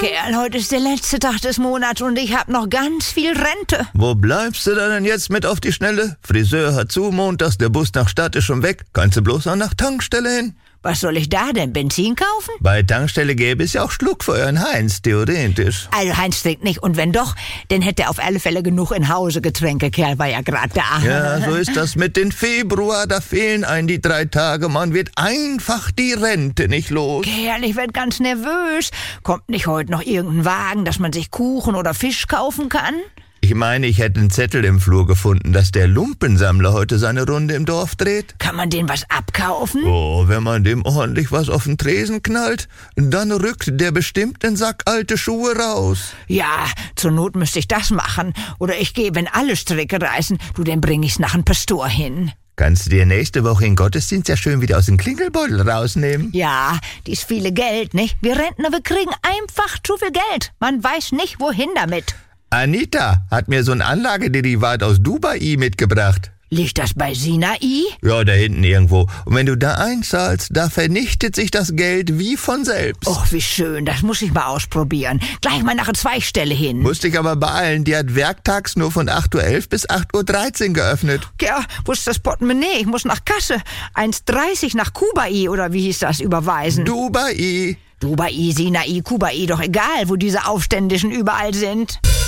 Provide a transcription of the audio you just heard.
Kerl, heute ist der letzte Tag des Monats und ich hab noch ganz viel Rente. Wo bleibst du denn jetzt mit auf die Schnelle? Friseur hat zu, montags, der Bus nach Stadt ist schon weg. Kannst du bloß auch nach Tankstelle hin? Was soll ich da denn, Benzin kaufen? Bei Tankstelle gäbe es ja auch Schluck für euren Heinz, theoretisch. Also Heinz trinkt nicht und wenn doch, dann hätte er auf alle Fälle genug in Hause Getränke. Kerl war ja gerade da. Ja, so ist das mit dem Februar, da fehlen einem die 3 Tage. Man wird einfach die Rente nicht los. Kerl, ich werd ganz nervös. Kommt nicht heute noch irgendein Wagen, dass man sich Kuchen oder Fisch kaufen kann? Ich meine, ich hätte einen Zettel im Flur gefunden, dass der Lumpensammler heute seine Runde im Dorf dreht. Kann man den was abkaufen? Oh, wenn man dem ordentlich was auf den Tresen knallt, dann rückt der bestimmt einen Sack alte Schuhe raus. Ja, zur Not müsste ich das machen. Oder ich gehe, wenn alle Stricke reißen, dann bring ich's nach einem Pastor hin. Kannst du dir nächste Woche in Gottesdienst ja schön wieder aus dem Klingelbeutel rausnehmen? Ja, dies viele Geld, nicht? Wir Rentner, wir kriegen einfach zu viel Geld. Man weiß nicht, wohin damit. Anita hat mir so ein Anlagederivat aus Dubai mitgebracht. Liegt das bei Sinai? Ja, da hinten irgendwo. Und wenn du da einzahlst, da vernichtet sich das Geld wie von selbst. Och, wie schön, das muss ich mal ausprobieren. Gleich mal nach der Zweigstelle hin. Musst dich aber beeilen, die hat werktags nur von 8:11 Uhr bis 8:13 Uhr geöffnet. Ja, wo ist das Portemonnaie? Ich muss nach Kasse. 1,30 nach Kubai, oder wie hieß das, überweisen? Dubai. Dubai, Sinai, Kubai, doch egal, wo diese Aufständischen überall sind.